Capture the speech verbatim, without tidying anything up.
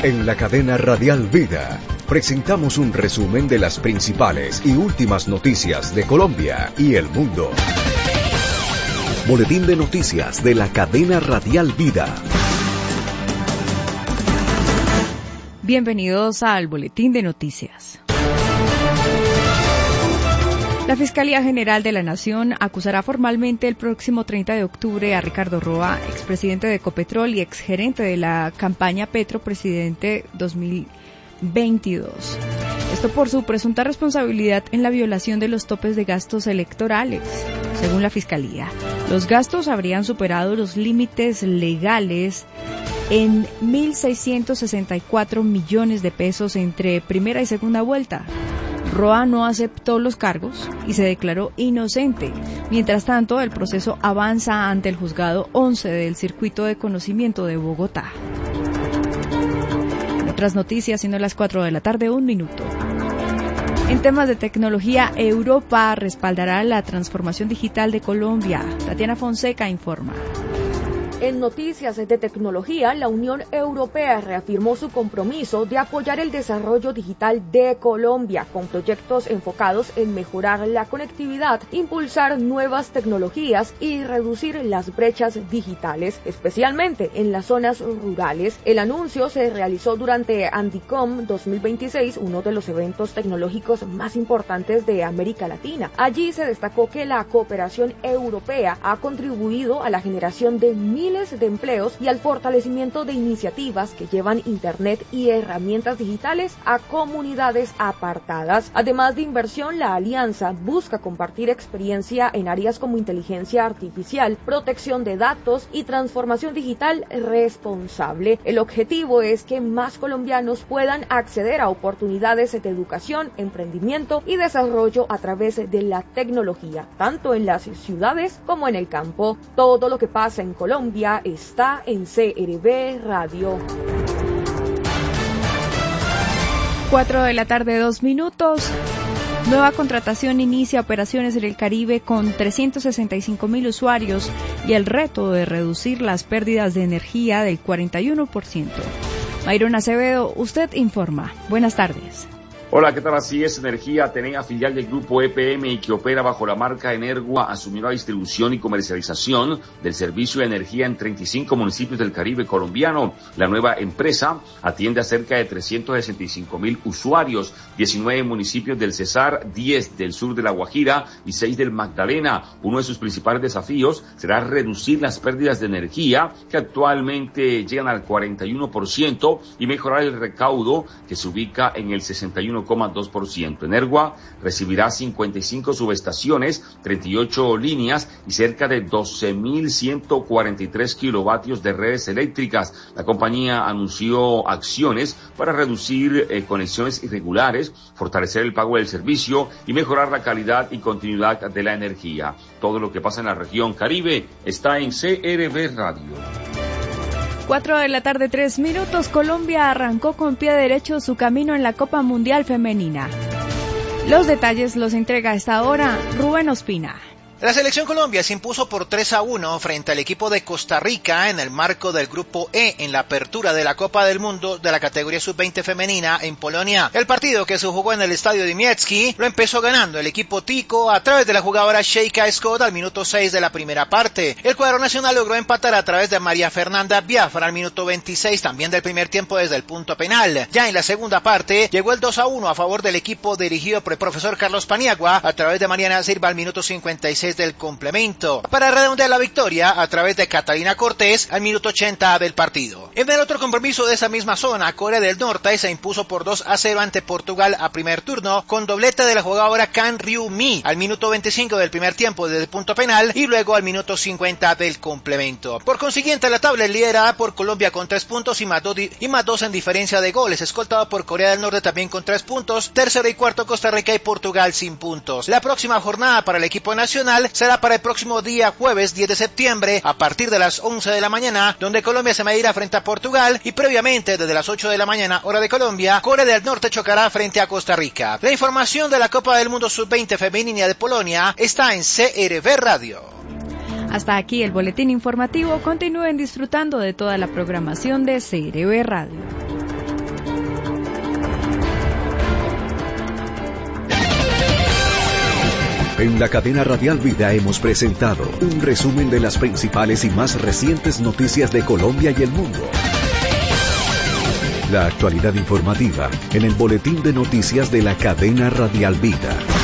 En la cadena Radial Vida presentamos un resumen de las principales y últimas noticias de Colombia y el mundo. Boletín de noticias de la cadena Radial Vida. Bienvenidos al Boletín de Noticias. La Fiscalía General de la Nación acusará formalmente el próximo treinta de octubre a Ricardo Roa, expresidente de Ecopetrol y exgerente de la campaña Petro Presidente dos mil veintidós. Esto por su presunta responsabilidad en la violación de los topes de gastos electorales. Según la Fiscalía, los gastos habrían superado los límites legales en mil seiscientos sesenta y cuatro millones de pesos entre primera y segunda vuelta. Roa no aceptó los cargos y se declaró inocente. Mientras tanto, el proceso avanza ante el juzgado once del Circuito de Conocimiento de Bogotá. En otras noticias, siendo las cuatro de la tarde, un minuto. En temas de tecnología, Europa respaldará la transformación digital de Colombia. Tatiana Fonseca informa. En noticias de tecnología, la Unión Europea reafirmó su compromiso de apoyar el desarrollo digital de Colombia con proyectos enfocados en mejorar la conectividad, impulsar nuevas tecnologías y reducir las brechas digitales, especialmente en las zonas rurales. El anuncio se realizó durante Andicom dos mil veintiséis, uno de los eventos tecnológicos más importantes de América Latina. Allí se destacó que la cooperación europea ha contribuido a la generación de miles de empleos y al fortalecimiento de iniciativas que llevan Internet y herramientas digitales a comunidades apartadas. Además de inversión, la alianza busca compartir experiencia en áreas como inteligencia artificial, protección de datos y transformación digital responsable. El objetivo es que más colombianos puedan acceder a oportunidades de educación, emprendimiento y desarrollo a través de la tecnología, tanto en las ciudades como en el campo. Todo lo que pasa en Colombia está en C R V Radio. Cuatro de la tarde, dos minutos. Nueva contratación inicia operaciones en el Caribe con trescientos sesenta y cinco mil usuarios y el reto de reducir las pérdidas de energía del cuarenta y uno por ciento. Mayron Acevedo, usted informa. Buenas tardes. Hola, ¿qué tal? Así es, Energía Atenea, filial del grupo E P M y que opera bajo la marca Energua, asumió la distribución y comercialización del servicio de energía en treinta y cinco municipios del Caribe colombiano. La nueva empresa atiende a cerca de trescientos sesenta y cinco mil usuarios, diecinueve municipios del Cesar, diez del sur de La Guajira y seis del Magdalena. Uno de sus principales desafíos será reducir las pérdidas de energía, que actualmente llegan al cuarenta y uno por ciento, y mejorar el recaudo, que se ubica en el sesenta y uno coma dos por ciento. Energua recibirá cincuenta y cinco subestaciones, treinta y ocho líneas y cerca de doce mil ciento cuarenta y tres kilovatios de redes eléctricas. La compañía anunció acciones para reducir eh, conexiones irregulares, fortalecer el pago del servicio y mejorar la calidad y continuidad de la energía. Todo lo que pasa en la región Caribe está en C R V Radio. Cuatro de la tarde, tres minutos. Colombia arrancó con pie derecho su camino en la Copa Mundial Femenina. Los detalles los entrega a esta hora Rubén Ospina. La selección Colombia se impuso por tres a uno frente al equipo de Costa Rica en el marco del Grupo E en la apertura de la Copa del Mundo de la categoría sub veinte femenina en Polonia. El partido, que se jugó en el estadio de Miecki, lo empezó ganando el equipo tico a través de la jugadora Sheika Scott al minuto seis de la primera parte. El cuadro nacional logró empatar a través de María Fernanda Biafra al minuto veintiséis también del primer tiempo desde el punto penal. Ya en la segunda parte llegó el dos a uno a favor del equipo dirigido por el profesor Carlos Paniagua a través de Mariana Silva al minuto cincuenta y seis del complemento, para redondear la victoria a través de Catalina Cortés al minuto ochenta del partido. En el otro compromiso de esa misma zona, Corea del Norte se impuso por dos a cero ante Portugal a primer turno, con doblete de la jugadora Kan Ryu-mi al minuto veinticinco del primer tiempo desde el punto penal y luego al minuto cincuenta del complemento. Por consiguiente, la tabla es liderada por Colombia con tres puntos y más, do- y más dos en diferencia de goles, escoltado por Corea del Norte también con tres puntos, tercero y cuarto Costa Rica y Portugal sin puntos. La próxima jornada para el equipo nacional será para el próximo día jueves diez de septiembre a partir de las once de la mañana, donde Colombia se medirá frente a Portugal y previamente desde las ocho de la mañana hora de Colombia, Corea del Norte chocará frente a Costa Rica. La información de la Copa del Mundo sub veinte femenina de Polonia está en C R V Radio. Hasta aquí el boletín informativo. Continúen disfrutando de toda la programación de C R V Radio. En la cadena Radial Vida hemos presentado un resumen de las principales y más recientes noticias de Colombia y el mundo. La actualidad informativa en el boletín de noticias de la cadena Radial Vida.